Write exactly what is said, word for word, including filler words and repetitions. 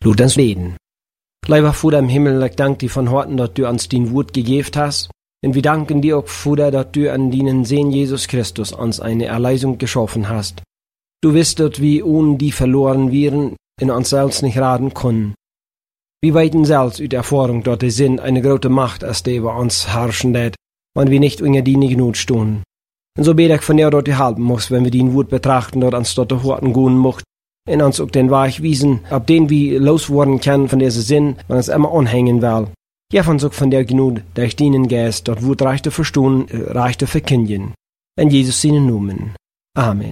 Laat uns beten. Lieber Vater im Himmel, ich danke dir von Herzen, dass du uns dein Wort gegeben hast. Und wir danken dir auch, Vater, dass du an deinen Sohn Jesus Christus uns eine Erlösung geschaffen hast. Du wirst, dass wir ohne die verloren wären, in uns selbst nicht raten können. Wir weiten selbst aus Erfahrung, dass der Sinn eine große Macht ist, die über uns herrschen wird, wenn wir nicht unter die Not stehen. Und so bete ich von dir, dass du helfen musst, wenn wir dein Wort betrachten, dass uns dort die Horten gehen macht, und uns auch den Weg wiesen, ab den wir loswerden können von diesem Sinn, wenn es immer anhängen will. Gib uns auch von der Gnade, durch deinen Geist, dort Wort reich zu verstehen, reich zu verkündigen. In Jesus seinen Namen. Amen.